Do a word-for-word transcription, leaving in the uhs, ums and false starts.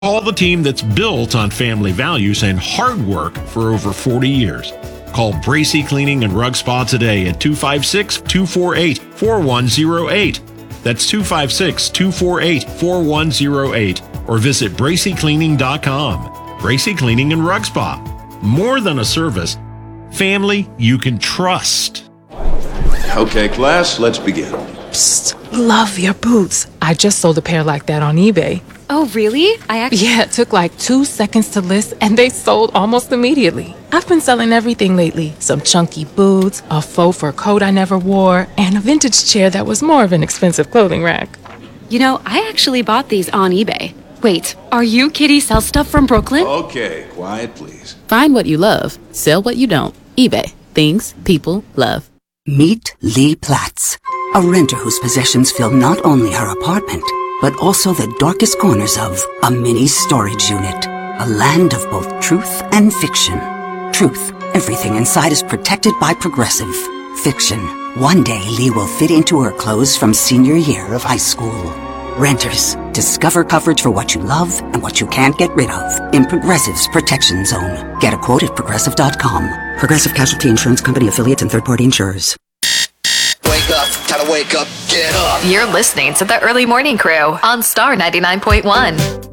Call the team that's built on family values and hard work for over forty years. Call Bracy Cleaning and Rug Spa today at two five six, two four eight, four one zero eight. That's two five six, two four eight, four one zero eight. Or visit bracy cleaning dot com. Bracy Cleaning and Rug Spa. More than a service, family you can trust. Okay, class, let's begin. Psst, love your boots. I just sold a pair like that on eBay. Oh, really? I actually... Yeah, it took like two seconds to list, and they sold almost immediately. I've been selling everything lately. Some chunky boots, a faux fur coat I never wore, and a vintage chair that was more of an expensive clothing rack. You know, I actually bought these on eBay. Wait, are you Kitty Sell Stuff from Brooklyn? Okay, quiet, please. Find what you love, sell what you don't. eBay. Things people love. Meet Lee Platts, a renter whose possessions fill not only her apartment, but also the darkest corners of a mini storage unit. A land of both truth and fiction. Truth, everything inside is protected by Progressive. Fiction, one day Lee will fit into her clothes from senior year of high school. Renters, discover coverage for what you love and what you can't get rid of in Progressive's Protection Zone. Get a quote at progressive dot com. Progressive Casualty Insurance Company affiliates and third-party insurers. Wake up, time to wake up, get up. You're listening to the Early Morning Crew on Star ninety-nine point one.